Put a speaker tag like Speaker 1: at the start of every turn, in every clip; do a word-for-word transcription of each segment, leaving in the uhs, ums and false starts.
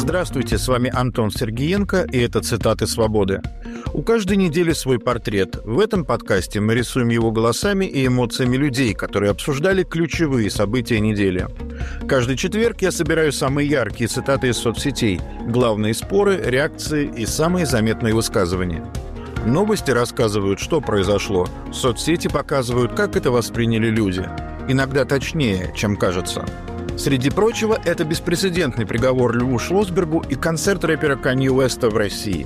Speaker 1: Здравствуйте, с вами Антон Сергеенко, и это «Цитаты свободы». У каждой недели свой портрет. В этом подкасте мы рисуем его голосами и эмоциями людей, которые обсуждали ключевые события недели. Каждый четверг я собираю самые яркие цитаты из соцсетей, главные споры, реакции и самые заметные высказывания. Новости рассказывают, что произошло. Соцсети показывают, как это восприняли люди. Иногда точнее, чем кажется. Среди прочего, это беспрецедентный приговор Льву Шлосбергу и концерт рэпера Канье Уэста в России.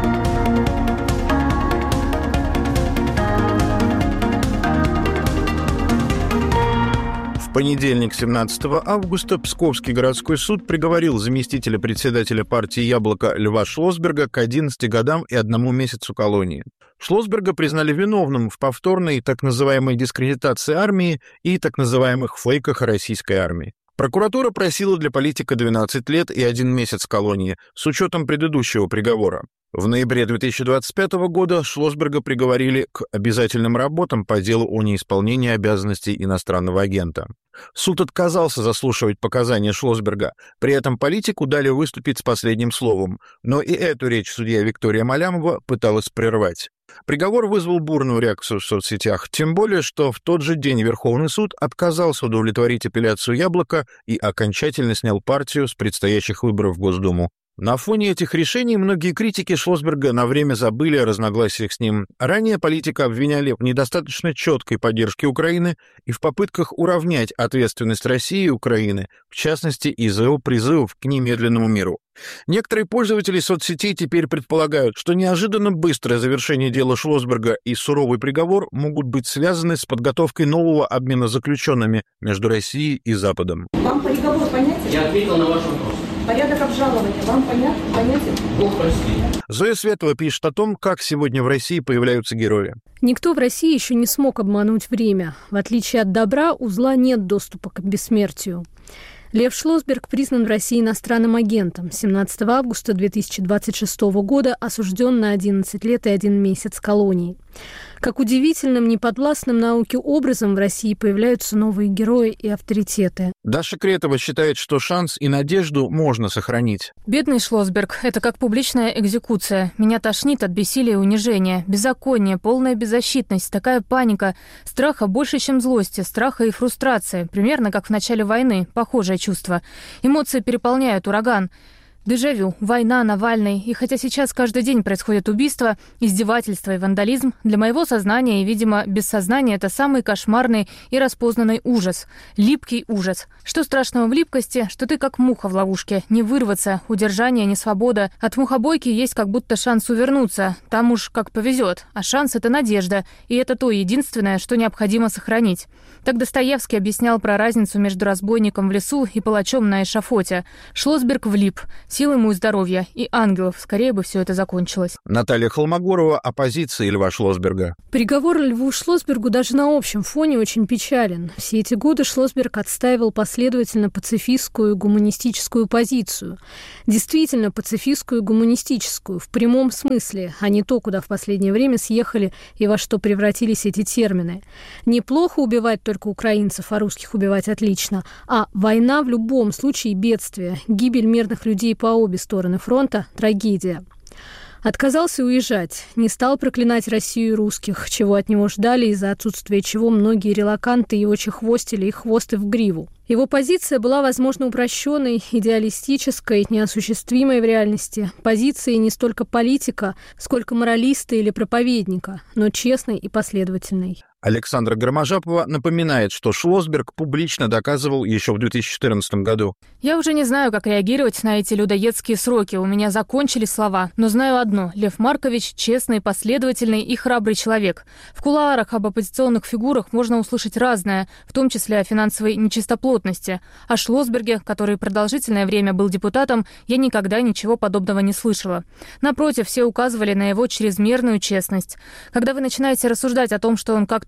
Speaker 1: В понедельник, семнадцатого августа, Псковский городской суд приговорил заместителя председателя партии «Яблоко» Льва Шлосберга к одиннадцати годам и одному месяцу колонии. Шлосберга признали виновным в повторной так называемой дискредитации армии и так называемых фейках о российской армии. Прокуратура просила для политика двенадцать лет и один месяц колонии с учетом предыдущего приговора. В ноябре две тысячи двадцать пятого года Шлосберга приговорили к обязательным работам по делу о неисполнении обязанностей иностранного агента. Суд отказался заслушивать показания Шлосберга, при этом политику дали выступить с последним словом, но и эту речь судья Виктория Малямова пыталась прервать. Приговор вызвал бурную реакцию в соцсетях, тем более, что в тот же день Верховный суд отказался удовлетворить апелляцию «Яблока» и окончательно снял партию с предстоящих выборов в Госдуму. На фоне этих решений многие критики Шлосберга на время забыли о разногласиях с ним. Ранее политика обвиняли в недостаточно четкой поддержке Украины и в попытках уравнять ответственность России и Украины, в частности, из-за его призывов к немедленному миру. Некоторые пользователи соцсетей теперь предполагают, что неожиданно быстрое завершение дела Шлосберга и суровый приговор могут быть связаны с подготовкой нового обмена заключенными между Россией и Западом.
Speaker 2: Вам приговор понятен?
Speaker 3: Я ответил на ваш вопрос.
Speaker 2: Порядок обжалования вам понятен? понятен?
Speaker 3: Бог прости.
Speaker 1: Зоя Светова пишет о том, как сегодня в России появляются герои.
Speaker 4: Никто в России еще не смог обмануть время. В отличие от добра, у зла нет доступа к бессмертию. Лев Шлосберг признан в России иностранным агентом. семнадцатого августа две тысячи двадцать шестого года осужден на одиннадцать лет и один месяц колонии. Как удивительным, неподвластным науке образом в России появляются новые герои и авторитеты.
Speaker 1: Даша Кретова считает, что шанс и надежду можно сохранить.
Speaker 5: Бедный Шлосберг – это как публичная экзекуция. Меня тошнит от бессилия и унижения. Беззаконие, полная беззащитность, такая паника. Страха больше, чем злости, страха и фрустрации. Примерно как в начале войны. Похожее чувство. Эмоции переполняют ураган. Дежавю, война, Навальный. И хотя сейчас каждый день происходят убийства, издевательства и вандализм, для моего сознания и, видимо, бессознания это самый кошмарный и распознанный ужас. Липкий ужас. Что страшного в липкости, что ты как муха в ловушке. Не вырваться, удержание, не свобода. От мухобойки есть как будто шанс увернуться. Там уж как повезет. А шанс — это надежда. И это то единственное, что необходимо сохранить. Так Достоевский объяснял про разницу между разбойником в лесу и палачом на эшафоте. Шлосберг влип. Сил ему и здоровья, и ангелов. Скорее бы все это закончилось.
Speaker 1: Наталья Холмогорова о позиции Льва Шлосберга.
Speaker 4: Приговор Льву Шлосбергу даже на общем фоне очень печален. Все эти годы Шлосберг отстаивал последовательно пацифистскую и гуманистическую позицию. Действительно пацифистскую и гуманистическую, в прямом смысле, а не то, куда в последнее время съехали и во что превратились эти термины. Неплохо убивать только украинцев, а русских убивать отлично. А война в любом случае бедствие. Гибель мирных людей по обе стороны фронта – трагедия. Отказался уезжать, не стал проклинать Россию и русских, чего от него ждали, из-за отсутствия чего многие релаканты его чехвостили и хвосты в гриву. Его позиция была, возможно, упрощенной, идеалистической, неосуществимой в реальности. Позицией не столько политика, сколько моралиста или проповедника, но честной и последовательной.
Speaker 1: Александра Громожапова напоминает, что Шлосберг публично доказывал еще в две тысячи четырнадцатом году.
Speaker 5: Я уже не знаю, как реагировать на эти людоедские сроки. У меня закончились слова. Но знаю одно. Лев Маркович – честный, последовательный и храбрый человек. В кулуарах об оппозиционных фигурах можно услышать разное, в том числе о финансовой нечистоплотности. О Шлосберге, который продолжительное время был депутатом, я никогда ничего подобного не слышала. Напротив, все указывали на его чрезмерную честность. Когда вы начинаете рассуждать о том, что он как-то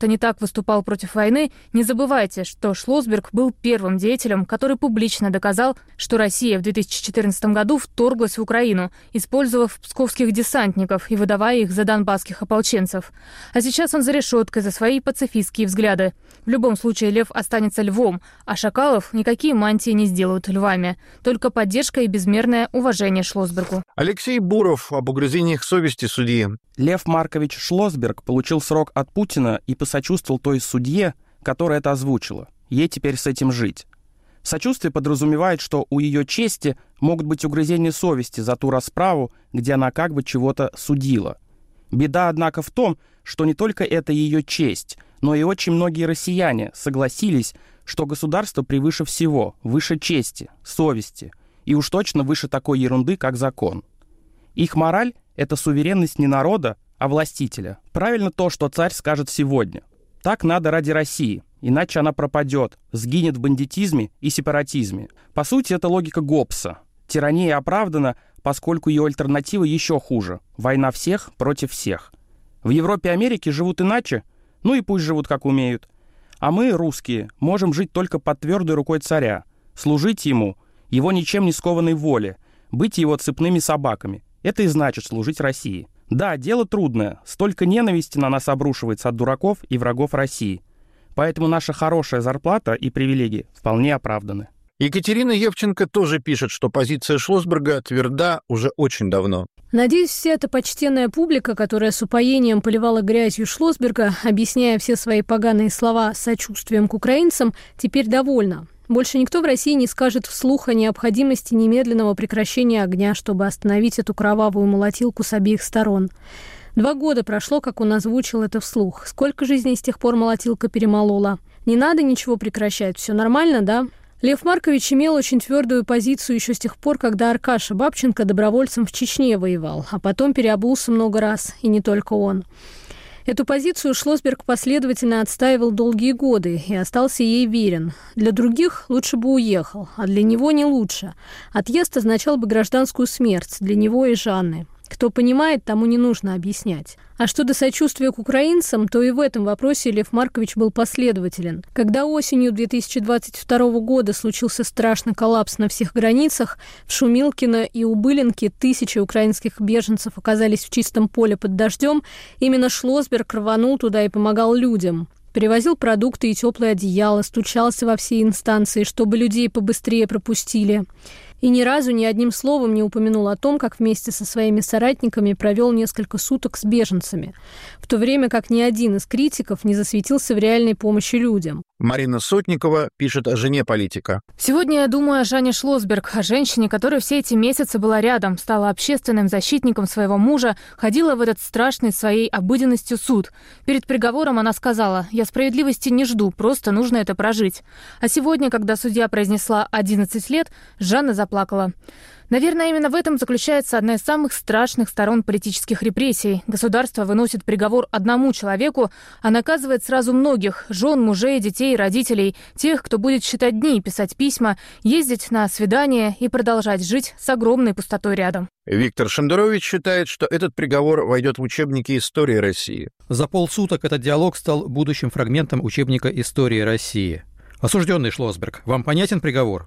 Speaker 5: как-то не так выступал против войны, не забывайте, что Шлосберг был первым деятелем, который публично доказал, что Россия в две тысячи четырнадцатом году вторглась в Украину, использовав псковских десантников и выдавая их за донбасских ополченцев. А сейчас он за решеткой за свои пацифистские взгляды. В любом случае лев останется львом, а шакалов никакие мантии не сделают львами. Только поддержка и безмерное уважение Шлосбергу.
Speaker 1: Алексей Буров об угрызениях совести судьи.
Speaker 3: Лев Маркович Шлосберг получил срок от Путина и посочувствовал той судье, которая это озвучила. Ей теперь с этим жить. Сочувствие подразумевает, что у ее чести могут быть угрызения совести за ту расправу, где она как бы чего-то судила. Беда, однако, в том, что не только это ее честь, но и очень многие россияне согласились, что государство превыше всего, выше чести, совести, и уж точно выше такой ерунды, как закон. Их мораль — это суверенность не народа, а властителя. Правильно то, что царь скажет сегодня. Так надо ради России, иначе она пропадет, сгинет в бандитизме и сепаратизме. По сути, это логика Гоббса. Тирания оправдана, поскольку ее альтернатива еще хуже. Война всех против всех. В Европе и Америке живут иначе, ну и пусть живут как умеют. А мы, русские, можем жить только под твердой рукой царя, служить ему, его ничем не скованной воле, быть его цепными собаками. Это и значит служить России. Да, дело трудное, столько ненависти на нас обрушивается от дураков и врагов России. Поэтому наша хорошая зарплата и привилегии вполне оправданы.
Speaker 1: Екатерина Евченко тоже пишет, что позиция Шлосберга тверда уже очень давно.
Speaker 4: Надеюсь, вся эта почтенная публика, которая с упоением поливала грязью Шлосберга, объясняя все свои поганые слова сочувствием к украинцам, теперь довольна. Больше никто в России не скажет вслух о необходимости немедленного прекращения огня, чтобы остановить эту кровавую молотилку с обеих сторон. Два года прошло, как он озвучил это вслух. Сколько жизней с тех пор молотилка перемолола? Не надо ничего прекращать, все нормально, да? Лев Маркович имел очень твердую позицию еще с тех пор, когда Аркаша Бабченко добровольцем в Чечне воевал, а потом переобулся много раз, и не только он. Эту позицию Шлосберг последовательно отстаивал долгие годы и остался ей верен. Для других лучше бы уехал, а для него не лучше. Отъезд означал бы гражданскую смерть для него и Жанны. Кто понимает, тому не нужно объяснять. А что до сочувствия к украинцам, то и в этом вопросе Лев Маркович был последователен. Когда осенью две тысячи двадцать второго года случился страшный коллапс на всех границах, в Шумилкино и Убылинке тысячи украинских беженцев оказались в чистом поле под дождем, именно Шлосберг рванул туда и помогал людям. Перевозил продукты и теплое одеяло, стучался во все инстанции, чтобы людей побыстрее пропустили. И ни разу ни одним словом не упомянул о том, как вместе со своими соратниками провел несколько суток с беженцами, в то время как ни один из критиков не засветился в реальной помощи людям.
Speaker 1: Марина Сотникова пишет о жене политика.
Speaker 5: Сегодня я думаю о Жанне Шлосберг, о женщине, которая все эти месяцы была рядом, стала общественным защитником своего мужа, ходила в этот страшный своей обыденностью суд. Перед приговором она сказала: «Я справедливости не жду, просто нужно это прожить». А сегодня, когда судья произнесла одиннадцать лет, Жанна заплакала. Наверное, именно в этом заключается одна из самых страшных сторон политических репрессий. Государство выносит приговор одному человеку, а наказывает сразу многих – жен, мужей, детей, родителей, тех, кто будет считать дни, писать письма, ездить на свидания и продолжать жить с огромной пустотой рядом.
Speaker 1: Виктор Шендерович считает, что этот приговор войдет в учебники истории России.
Speaker 6: За полсуток этот диалог стал будущим фрагментом учебника истории России. Осужденный Шлосберг, вам понятен приговор?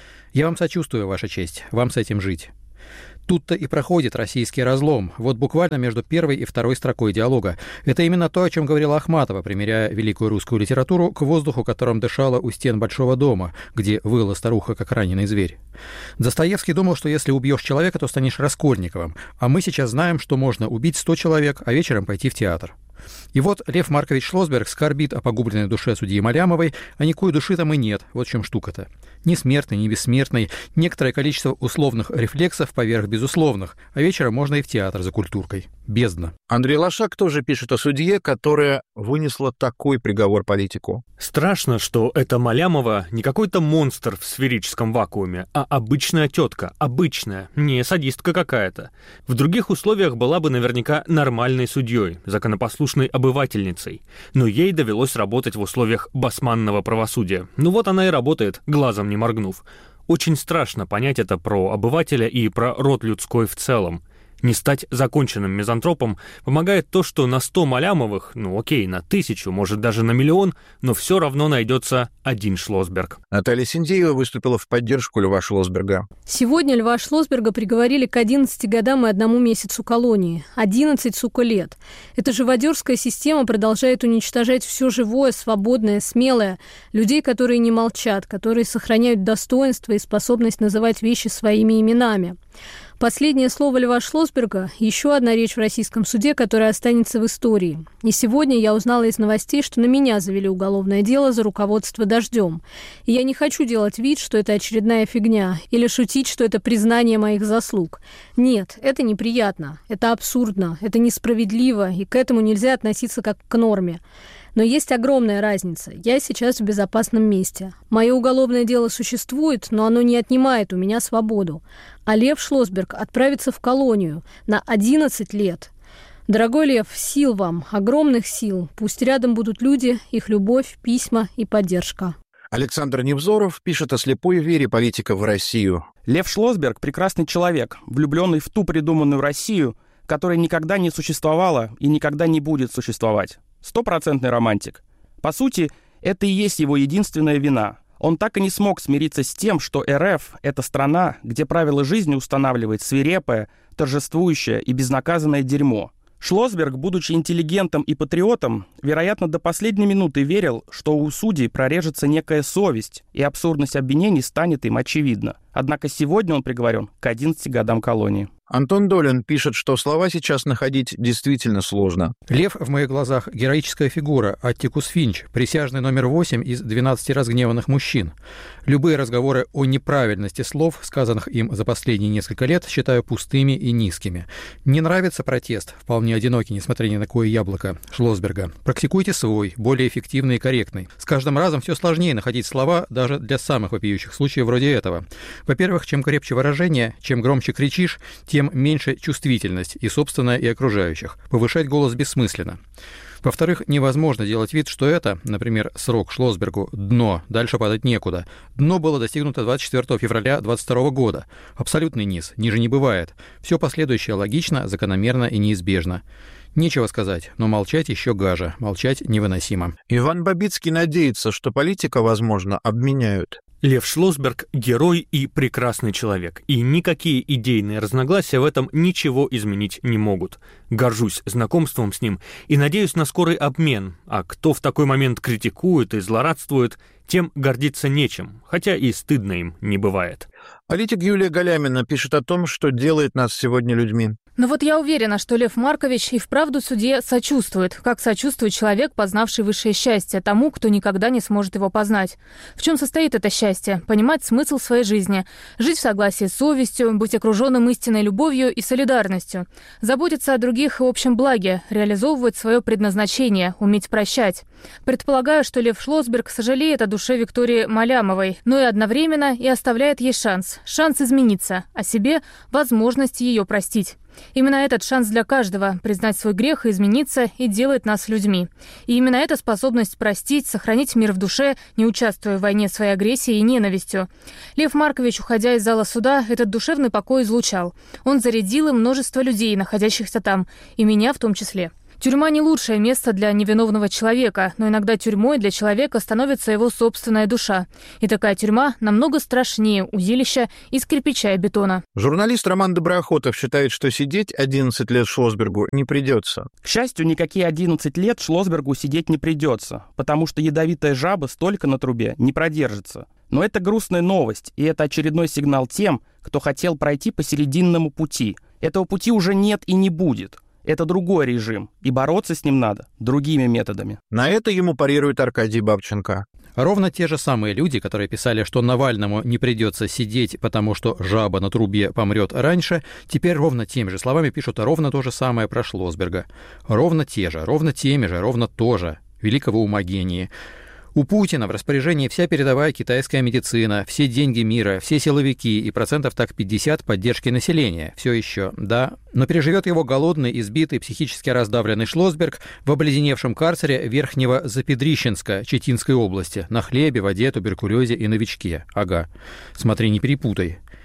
Speaker 6: Я вам сочувствую, Ваша честь, вам с этим жить. Тут-то и проходит российский разлом, вот буквально между первой и второй строкой диалога. Это именно то, о чем говорила Ахматова, примеряя великую русскую литературу к воздуху, которым дышала у стен Большого дома, где выла старуха, как раненый зверь. Достоевский думал, что если убьешь человека, то станешь Раскольниковым, а мы сейчас знаем, что можно убить сто человек, а вечером пойти в театр. И вот Лев Маркович Шлосберг скорбит о погубленной душе судьи Малямовой, а никакой души там и нет, вот в чем штука-то. Ни смертной, ни бессмертной, некоторое количество условных рефлексов поверх безусловных, а вечером можно и в театр за культуркой. Бездна.
Speaker 1: Андрей Лошак тоже пишет о судье, которая вынесла такой приговор политику.
Speaker 7: Страшно, что эта Малямова не какой-то монстр в сферическом вакууме, а обычная тетка, обычная, не садистка какая-то. В других условиях была бы наверняка нормальной судьей, законопослушной обывательницей, но ей довелось работать в условиях басманного правосудия. Ну вот она и работает, глазом не моргнув. Очень страшно понять это про обывателя и про род людской в целом. Не стать законченным мизантропом помогает то, что на сто Малямовых, ну окей, на тысячу, может даже на миллион, но все равно найдется один Шлосберг.
Speaker 1: Наталья Синдеева выступила в поддержку Льва Шлосберга.
Speaker 4: Сегодня Льва Шлосберга приговорили к одиннадцати годам и одному месяцу колонии. одиннадцать, сука, лет. Эта живодерская система продолжает уничтожать все живое, свободное, смелое. Людей, которые не молчат, которые сохраняют достоинство и способность называть вещи своими именами. Последнее слово Льва Шлосберга – еще одна речь в российском суде, которая останется в истории. И сегодня я узнала из новостей, что на меня завели уголовное дело за руководство «Дождем». И я не хочу делать вид, что это очередная фигня, или шутить, что это признание моих заслуг. Нет, это неприятно, это абсурдно, это несправедливо, и к этому нельзя относиться как к норме. Но есть огромная разница. Я сейчас в безопасном месте. Мое уголовное дело существует, но оно не отнимает у меня свободу. А Лев Шлосберг отправится в колонию на одиннадцать лет. Дорогой Лев, сил вам, огромных сил. Пусть рядом будут люди, их любовь, письма и поддержка.
Speaker 1: Александр Невзоров пишет о слепой вере политика в Россию.
Speaker 3: Лев Шлосберг – прекрасный человек, влюбленный в ту придуманную Россию, которая никогда не существовала и никогда не будет существовать. Стопроцентный романтик. По сути, это и есть его единственная вина. Он так и не смог смириться с тем, что эр эф – это страна, где правила жизни устанавливает свирепое, торжествующее и безнаказанное дерьмо. Шлосберг, будучи интеллигентом и патриотом, вероятно, до последней минуты верил, что у судей прорежется некая совесть, и абсурдность обвинений станет им очевидна. Однако сегодня он приговорен к одиннадцати годам колонии.
Speaker 1: Антон Долин пишет, что слова сейчас находить действительно сложно.
Speaker 6: Лев в моих глазах героическая фигура, Аттикус Финч, присяжный номер восемь из двенадцати разгневанных мужчин. Любые разговоры о неправильности слов, сказанных им за последние несколько лет, считаю пустыми и низкими. Не нравится протест, вполне одинокий, несмотря ни на какое яблоко, Шлосберга. Практикуйте свой, более эффективный и корректный. С каждым разом все сложнее находить слова даже для самых вопиющих случаев вроде этого. Во-первых, чем крепче выражение, чем громче кричишь, тем меньше чувствительность и собственная, и окружающих. Повышать голос бессмысленно. Во-вторых, невозможно делать вид, что это, например, срок Шлосбергу, дно, дальше падать некуда. Дно было достигнуто двадцать четвёртого февраля двадцать второго года. Абсолютный низ, ниже не бывает. Все последующее логично, закономерно и неизбежно. Нечего сказать, но молчать еще гаже, молчать невыносимо.
Speaker 1: Иван Бабицкий надеется, что политика, возможно, обменяют.
Speaker 7: Лев Шлосберг – герой и прекрасный человек, и никакие идейные разногласия в этом ничего изменить не могут. Горжусь знакомством с ним и надеюсь на скорый обмен, а кто в такой момент критикует и злорадствует, тем гордиться нечем, хотя и стыдно им не бывает.
Speaker 1: Политик Юлия Галямина пишет о том, что делает нас сегодня людьми.
Speaker 5: Но вот я уверена, что Лев Маркович и вправду судье сочувствует, как сочувствует человек, познавший высшее счастье, тому, кто никогда не сможет его познать. В чем состоит это счастье? Понимать смысл своей жизни, жить в согласии с совестью, быть окруженным истинной любовью и солидарностью, заботиться о других и общем благе, реализовывать свое предназначение, уметь прощать. Предполагаю, что Лев Шлосберг сожалеет о душе Виктории Малямовой, но и одновременно и оставляет ей шанс, шанс измениться, а себе возможность ее простить. Именно этот шанс для каждого – признать свой грех и измениться, и делает нас людьми. И именно эта способность простить, сохранить мир в душе, не участвуя в войне своей агрессией и ненавистью. Лев Маркович, уходя из зала суда, этот душевный покой излучал. Он зарядил им множество людей, находящихся там, и меня в том числе. Тюрьма не лучшее место для невиновного человека, но иногда тюрьмой для человека становится его собственная душа. И такая тюрьма намного страшнее узилища из кирпича и бетона.
Speaker 1: Журналист Роман Доброохотов считает, что сидеть одиннадцать лет Шлосбергу не придется.
Speaker 3: К счастью, никакие одиннадцать лет Шлосбергу сидеть не придется, потому что ядовитая жаба столько на трубе не продержится. Но это грустная новость, и это очередной сигнал тем, кто хотел пройти по серединному пути. Этого пути уже нет и не будет. Это другой режим, и бороться с ним надо другими методами.
Speaker 1: На это ему парирует Аркадий Бабченко.
Speaker 6: Ровно те же самые люди, которые писали, что Навальному не придется сидеть, потому что жаба на трубе помрет раньше, теперь ровно теми же словами пишут ровно то же самое про Шлосберга. Ровно те же, ровно теми же, ровно то же. Великого ума гении. У Путина в распоряжении вся передовая китайская медицина, все деньги мира, все силовики и процентов так пятьдесят поддержки населения. Все еще, да. Но переживет его голодный, избитый, психически раздавленный Шлосберг в обледеневшем карцере Верхнего Запедрищенска Читинской области на хлебе, воде, туберкулезе и новичке. Ага. Смотри, не перепутай.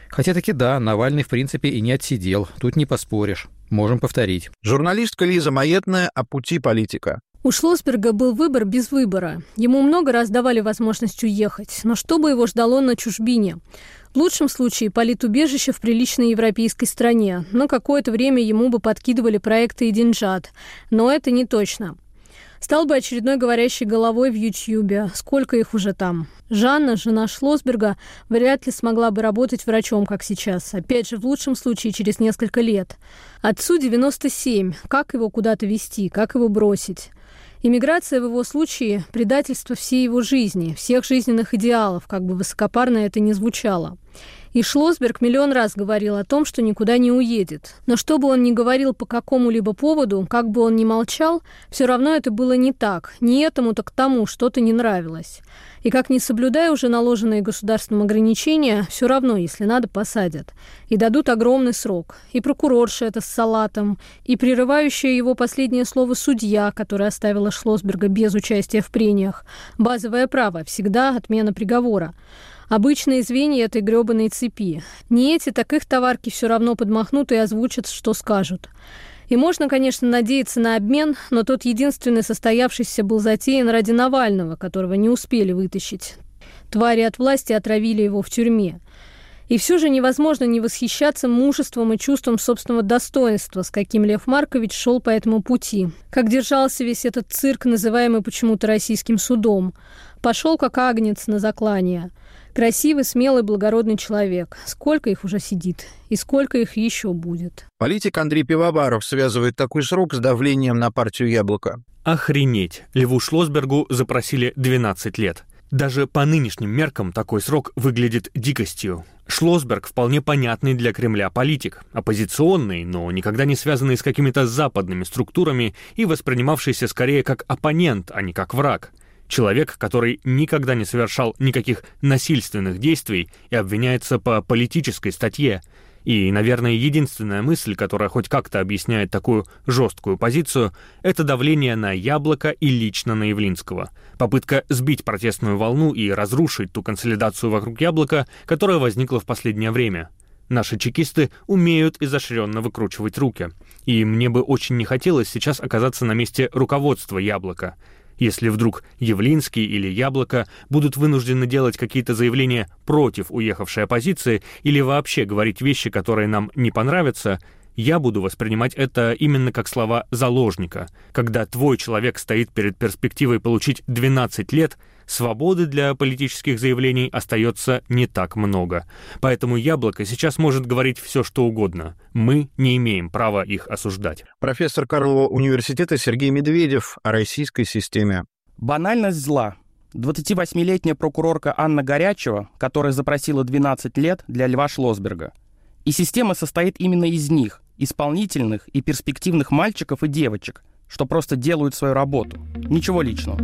Speaker 6: Хотя таки да, Навальный в принципе и не отсидел, тут не поспоришь. Можем повторить.
Speaker 1: Журналистка Лиза Маетная о пути политика.
Speaker 4: У Шлосберга был выбор без выбора. Ему много раз давали возможность уехать, но что бы его ждало на чужбине? В лучшем случае политубежище в приличной европейской стране. На какое-то время ему бы подкидывали проекты и деньжат. Но это не точно. Стал бы очередной говорящей головой в Ютьюбе. Сколько их уже там? Жанна, жена Шлосберга, вряд ли смогла бы работать врачом, как сейчас. Опять же, в лучшем случае, через несколько лет. Отцу девяносто семь. Как его куда-то везти? Как его бросить? Иммиграция в его случае – предательство всей его жизни, всех жизненных идеалов, как бы высокопарно это ни звучало. И Шлосберг миллион раз говорил о том, что никуда не уедет. Но что бы он ни говорил по какому-либо поводу, как бы он ни молчал, все равно это было не так. Не этому, так тому что-то не нравилось. И как не соблюдая уже наложенные государством ограничения, все равно, если надо, посадят. И дадут огромный срок. И прокурорша это с салатом, и прерывающая его последнее слово судья, которая оставила Шлосберга без участия в прениях. Базовое право, всегда отмена приговора. Обычные звенья этой грёбаной цепи. Не эти, так их товарки все равно подмахнут и озвучат, что скажут. И можно, конечно, надеяться на обмен, но тот единственный состоявшийся был затеян ради Навального, которого не успели вытащить. Твари от власти отравили его в тюрьме. И все же невозможно не восхищаться мужеством и чувством собственного достоинства, с каким Лев Маркович шел по этому пути. Как держался весь этот цирк, называемый почему-то российским судом. Пошел как агнец на заклание. Красивый, смелый, благородный человек. Сколько их уже сидит? И сколько их еще будет?
Speaker 1: Политик Андрей Пивоваров связывает такой срок с давлением на партию «Яблоко».
Speaker 7: Охренеть! Льву Шлосбергу запросили двенадцать лет. Даже по нынешним меркам такой срок выглядит дикостью. Шлосберг вполне понятный для Кремля политик, оппозиционный, но никогда не связанный с какими-то западными структурами и воспринимавшийся скорее как оппонент, а не как враг. Человек, который никогда не совершал никаких насильственных действий и обвиняется по политической статье. И, наверное, единственная мысль, которая хоть как-то объясняет такую жесткую позицию, это давление на Яблоко и лично на Явлинского. Попытка сбить протестную волну и разрушить ту консолидацию вокруг Яблока, которая возникла в последнее время. Наши чекисты умеют изощренно выкручивать руки. И мне бы очень не хотелось сейчас оказаться на месте руководства Яблока. Если вдруг Явлинский или Яблоко будут вынуждены делать какие-то заявления против уехавшей оппозиции или вообще говорить вещи, которые нам не понравятся, я буду воспринимать это именно как слова заложника. Когда твой человек стоит перед перспективой получить двенадцать лет, свободы для политических заявлений остается не так много. Поэтому Яблоко сейчас может говорить все, что угодно. Мы не имеем права их осуждать.
Speaker 1: Профессор Карлова университета Сергей Медведев о российской системе.
Speaker 3: Банальность зла. двадцативосьмилетняя прокурорка Анна Горячева, которая запросила двенадцать лет для Льва Шлосберга. И система состоит именно из них, исполнительных и перспективных мальчиков и девочек, что просто делают свою работу. Ничего личного.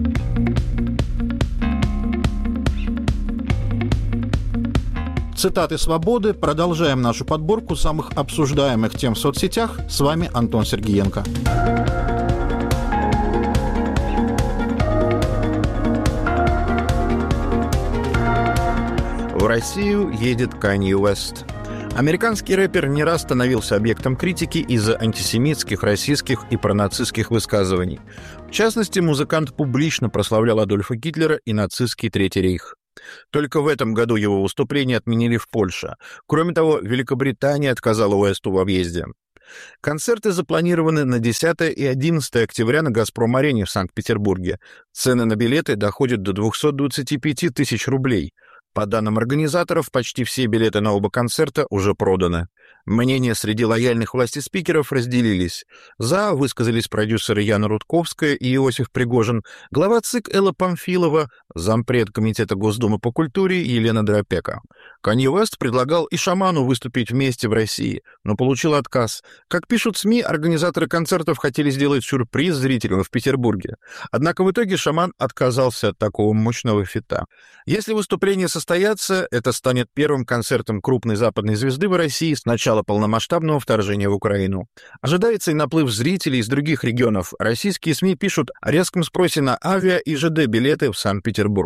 Speaker 1: Цитаты «Свободы». Продолжаем нашу подборку самых обсуждаемых тем в соцсетях. С вами Антон Сергиенко. В Россию едет Канье Уэст. Американский рэпер не раз становился объектом критики из-за антисемитских, расистских и пронацистских высказываний. В частности, музыкант публично прославлял Адольфа Гитлера и нацистский Третий рейх. Только в этом году его выступление отменили в Польше. Кроме того, Великобритания отказала Уэсту в объезде. Концерты запланированы на десятое и одиннадцатое октября на «Газпром-арене» в Санкт-Петербурге. Цены на билеты доходят до двести двадцать пять тысяч рублей. По данным организаторов, почти все билеты на оба концерта уже проданы. Мнения среди лояльных власти спикеров разделились. За высказались продюсеры Яна Рудковская и Иосиф Пригожин, глава ЦИК Элла Памфилова, зампред Комитета Госдумы по культуре Елена Дропека. Канье Уэст предлагал и шаману выступить вместе в России, но получил отказ. Как пишут СМИ, организаторы концертов хотели сделать сюрприз зрителям в Петербурге. Однако в итоге шаман отказался от такого мощного фита. Если выступление состоятся, это станет первым концертом крупной западной звезды в России с начала полномасштабного вторжения в Украину. Ожидается и наплыв зрителей из других регионов. Российские СМИ пишут о резком спросе на авиа и ЖД-билеты в Санкт-Петербург.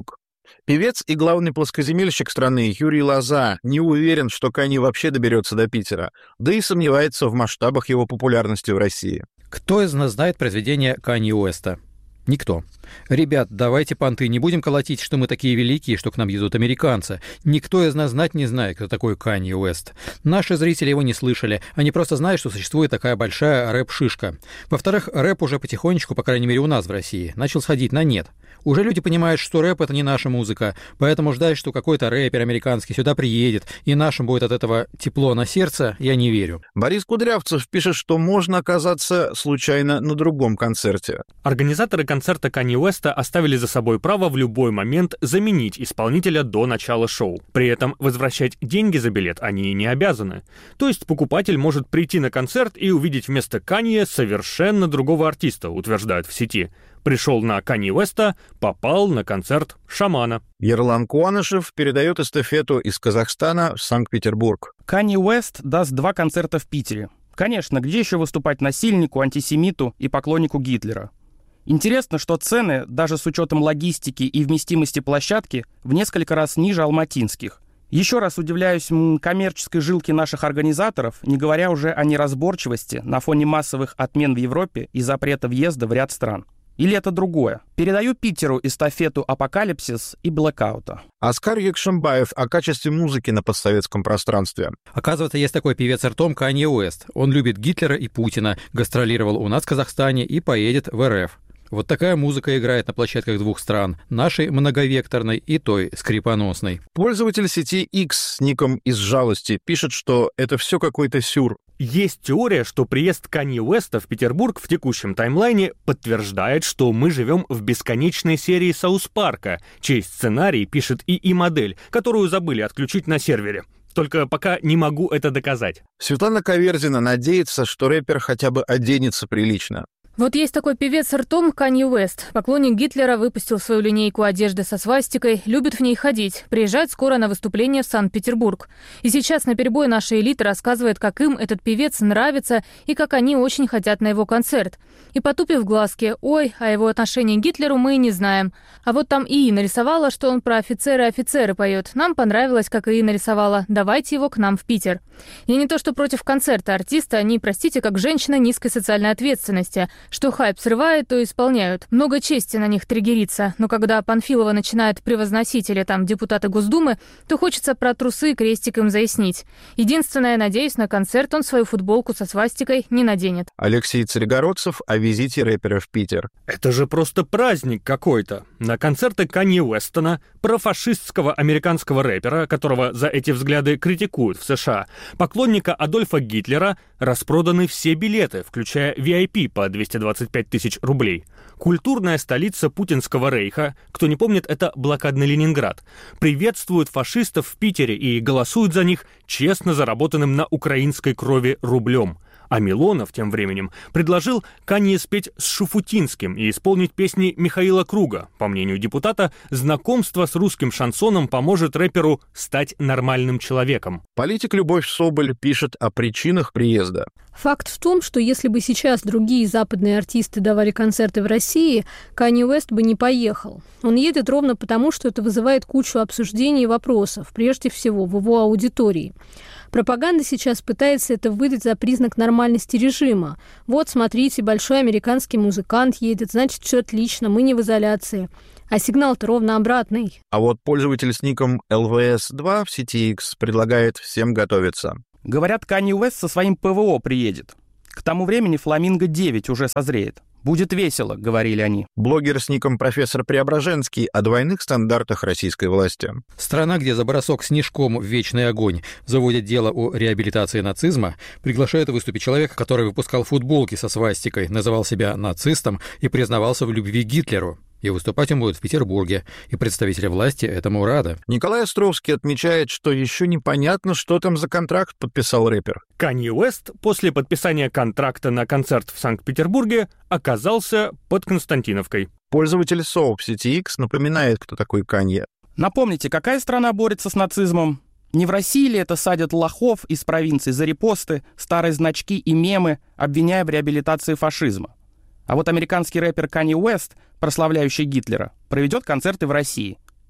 Speaker 1: Певец и главный плоскоземельщик страны Юрий Лоза не уверен, что Канье вообще доберется до Питера, да и сомневается в масштабах его популярности в России.
Speaker 6: Кто из нас знает произведение Канье Уэста? Никто. Ребят, давайте понты, не будем колотить, что мы такие великие, что к нам едут американцы. Никто из нас знать не знает, кто такой Канье Уэст. Наши зрители его не слышали, они просто знают, что существует такая большая рэп-шишка. Во-вторых, рэп уже потихонечку, по крайней мере у нас в России, начал сходить на нет. Уже люди понимают, что рэп — это не наша музыка, поэтому ждать, что какой-то рэпер американский сюда приедет, и нашим будет от этого тепло на сердце, я не верю.
Speaker 1: Борис Кудрявцев пишет, что можно оказаться случайно на другом концерте.
Speaker 7: Организаторы концерта Канье Уэста оставили за собой право в любой момент заменить исполнителя до начала шоу. При этом возвращать деньги за билет они не обязаны. То есть покупатель может прийти на концерт и увидеть вместо Канье совершенно другого артиста, утверждают в сети. Пришел на Канье Уэста, попал на концерт шамана.
Speaker 1: Ерлан Куанышев передает эстафету из Казахстана в Санкт-Петербург.
Speaker 3: Канье Уэст даст два концерта в Питере. Конечно, где еще выступать насильнику, антисемиту и поклоннику Гитлера? Интересно, что цены, даже с учетом логистики и вместимости площадки, в несколько раз ниже алматинских. Еще раз удивляюсь м, коммерческой жилке наших организаторов, не говоря уже о неразборчивости на фоне массовых отмен в Европе и запрета въезда в ряд стран. Или это другое? Передаю Питеру эстафету «Апокалипсис» и «Блэкаута».
Speaker 1: Оскар Якшембаев о качестве музыки на постсоветском пространстве.
Speaker 6: Оказывается, есть такой певец ртом Канье Уэст. Он любит Гитлера и Путина, гастролировал у нас в Казахстане и поедет в эр эф. Вот такая музыка играет на площадках двух стран, нашей многовекторной и той скрипоносной.
Speaker 1: Пользователь сети X с ником «Из жалости» пишет, что это все какой-то сюр.
Speaker 7: Есть теория, что приезд Канье Уэста в Петербург в текущем таймлайне подтверждает, что мы живем в бесконечной серии Саус Парка, чей сценарий пишет ИИ-модель, которую забыли отключить на сервере. Только пока не могу это доказать.
Speaker 1: Светлана Каверзина надеется, что рэпер хотя бы оденется прилично.
Speaker 5: Вот есть такой певец ртом Канье Уэст. Поклонник Гитлера, выпустил свою линейку одежды со свастикой, любит в ней ходить, приезжает скоро на выступление в Санкт-Петербург. И сейчас наперебой наша элита рассказывает, как им этот певец нравится и как они очень хотят на его концерт. И потупив глазки, ой, о его отношении к Гитлеру мы и не знаем. А вот там ИИ нарисовала, что он про офицеры-офицеры поет. Нам понравилось, как ИИ нарисовала. Давайте его к нам в Питер. Я не то что против концерта артиста, они, простите, как женщина низкой социальной ответственности. Что хайп срывает, то исполняют. Много чести на них триггерится. Но когда Панфилова начинает превозносить или там депутаты Госдумы, то хочется про трусы крестиком заяснить. Единственное, надеюсь, на концерт он свою футболку со свастикой не наденет.
Speaker 1: Алексей Царегородцев о визите рэпера в Питер.
Speaker 7: Это же просто праздник какой-то. На концерты Канье Уэстона, профашистского американского рэпера, которого за эти взгляды критикуют в США, поклонника Адольфа Гитлера, распроданы все билеты, включая ви ай пи по двести двадцать пять тысяч рублей. Культурная столица путинского рейха, кто не помнит, это блокадный Ленинград, приветствует фашистов в Питере и голосует за них честно заработанным на украинской крови рублем. А Милонов тем временем предложил Канье спеть с Шуфутинским и исполнить песни Михаила Круга. По мнению депутата, знакомство с русским шансоном поможет рэперу стать нормальным человеком.
Speaker 1: Политик Любовь Соболь пишет о причинах приезда.
Speaker 4: Факт в том, что если бы сейчас другие западные артисты давали концерты в России, Канье Уэст бы не поехал. Он едет ровно потому, что это вызывает кучу обсуждений и вопросов, прежде всего в его аудитории. Пропаганда сейчас пытается это выдать за признак нормальности режима. Вот, смотрите, большой американский музыкант едет, значит, все отлично, мы не в изоляции. А сигнал-то ровно обратный.
Speaker 1: А вот пользователь с ником эл вэ эс два в сети X предлагает всем готовиться.
Speaker 3: Говорят, Канье Уэст со своим ПВО приедет. К тому времени Фламинго девять уже созреет. «Будет весело», — говорили они.
Speaker 1: Блогер с ником профессор Преображенский о двойных стандартах российской власти.
Speaker 6: Страна, где за бросок снежком в вечный огонь заводят дело о реабилитации нацизма, приглашает выступить человека, который выпускал футболки со свастикой, называл себя нацистом и признавался в любви к Гитлеру. И выступать он будет в Петербурге, и представители власти этому рады.
Speaker 1: Николай Островский отмечает, что еще непонятно, что там за контракт подписал рэпер.
Speaker 7: Канье Уэст после подписания контракта на концерт в Санкт-Петербурге оказался под Константиновкой.
Speaker 1: Пользователь СОУ в сети X напоминает, кто такой Канье.
Speaker 3: Напомните, какая страна борется с нацизмом? Не в России ли это садят лохов из провинций за репосты, старые значки и мемы, обвиняя в реабилитации фашизма? А вот американский рэпер Канье Уэст, прославляющий Гитлера, проведет концерты в России.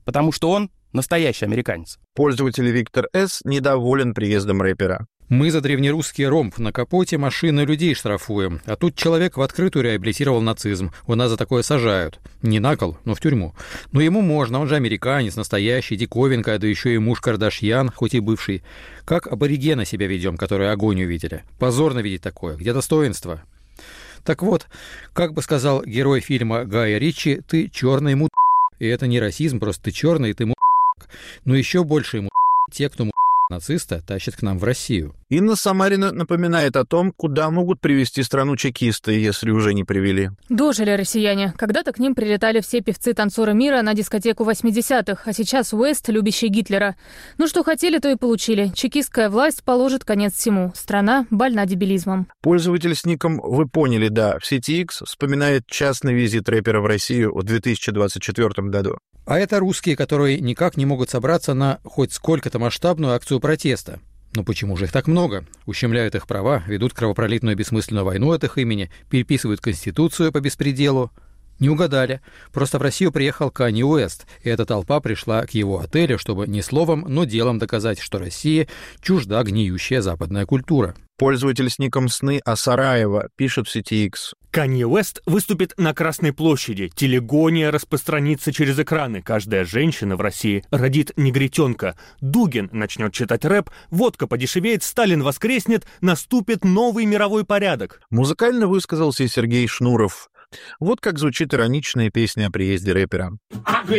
Speaker 3: потому что он настоящий американец.
Speaker 1: Пользователь Виктор С. недоволен приездом рэпера.
Speaker 6: Мы за древнерусский ромб на капоте машины людей штрафуем, а тут человек в открытую реабилитировал нацизм. У нас за такое сажают. Не на кол, но в тюрьму. Но ему можно, он же американец, настоящий, диковинка, да еще и муж Кардашьян, хоть и бывший. Как аборигены себя ведем, которые огонь увидели. Позорно видеть такое. Где достоинство? Так вот, как бы сказал герой фильма Гая Ричи, ты черный му***. И это не расизм, просто ты черный, и ты му***. Но еще больше ему те, кто му***. Нациста тащат к нам в Россию.
Speaker 1: Инна Самарина напоминает о том, куда могут привести страну чекисты, если уже не привели.
Speaker 5: Дожили россияне. Когда-то к ним прилетали все певцы-танцоры мира на дискотеку восьмидесятых, а сейчас Уэст, любящий Гитлера. Ну что хотели, то и получили. Чекистская власть положит конец всему. Страна больна дебилизмом.
Speaker 1: Пользователь с ником «Вы поняли, да» в сети X вспоминает частный визит рэпера в Россию в две тысячи двадцать четвёртом году.
Speaker 6: А это русские, которые никак не могут собраться на хоть сколько-то масштабную акцию протеста. Но почему же их так много? Ущемляют их права, ведут кровопролитную бессмысленную войну от их имени, переписывают Конституцию по беспределу. Не угадали. Просто в Россию приехал Канье Уэст, и эта толпа пришла к его отелю, чтобы не словом, но делом доказать, что России чужда гниющая западная культура.
Speaker 1: Пользователь с ником «Сны Асараева» пишет в сети X.
Speaker 7: Канье Уэст выступит на Красной площади. Телегония распространится через экраны. Каждая женщина в России родит негритенка. Дугин начнет читать рэп, водка подешевеет, Сталин воскреснет, наступит новый мировой порядок.
Speaker 1: Музыкально высказался и Сергей Шнуров. Вот как звучит ироничная песня о приезде рэпера.